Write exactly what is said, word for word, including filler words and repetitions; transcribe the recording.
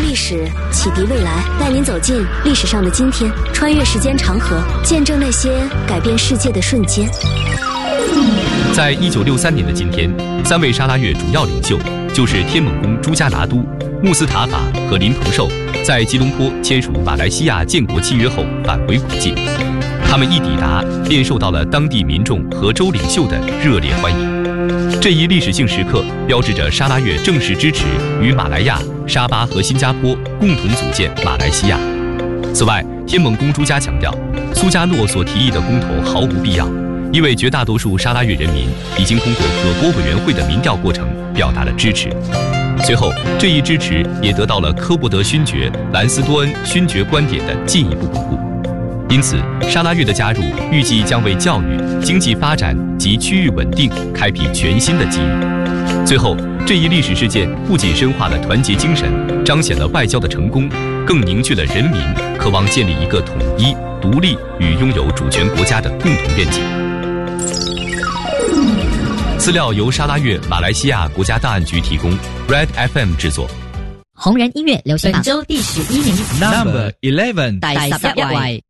历史，启迪未来，带您走进历史上的今天，穿越时间长河，见证那些改变世界的瞬间。 在一九六三年的今天，三位沙拉越主要领袖就是天猛公朱加拿都、穆斯塔法和林鹏寿，在吉隆坡签署马来西亚建国契约后返回古晋。他们一抵达，便受到了当地民众和州领袖的热烈欢迎。这一历史性时刻标志着沙拉越正式支持与马来亚、沙巴和新加坡共同组建马来西亚。此外，天猛公朱加强调，苏加诺所提议的公投毫无必要，因为绝大多数沙拉越人民已经通过葛国委员会的民调过程表达了支持。随后，这一支持也得到了科伯德勋爵兰斯多恩勋爵观点的进一步巩固。因此，沙拉越的加入预计将为教育、经济发展及区域稳定开辟全新的机遇。最后，这一历史事件不仅深化了团结精神，彰显了外交的成功，更凝聚了人民渴望建立一个统一、独立与拥有主权国家的共同愿景。资料由沙拉越马来西亚国家档案局提供 ，Red F M 制作。 红人音乐流行榜本周第十一名 ，Number Eleven， 第十一位。